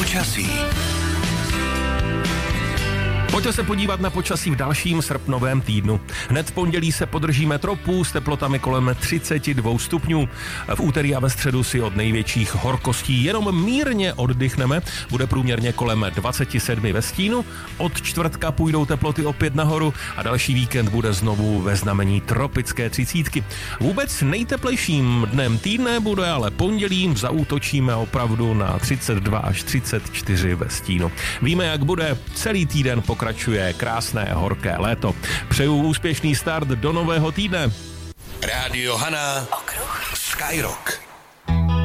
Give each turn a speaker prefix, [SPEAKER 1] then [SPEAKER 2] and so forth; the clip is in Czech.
[SPEAKER 1] Počasí.
[SPEAKER 2] Pojďte se podívat na počasí v dalším srpnovém týdnu. Hned v pondělí se podržíme tropů s teplotami kolem 32 stupňů. V úterý a ve středu si od největších horkostí jenom mírně oddychneme. Bude průměrně kolem 27 ve stínu. Od čtvrtka půjdou teploty opět nahoru a další víkend bude znovu ve znamení tropické 30. Vůbec nejteplejším dnem týdne bude ale pondělí. Zaútočíme opravdu na 32 až 34 ve stínu. Víme, jak bude. Celý týden pokračuje krásné horké léto. Přeju úspěšný start do nového týdne.
[SPEAKER 1] Rádio Hana. Okruh. Skyrock.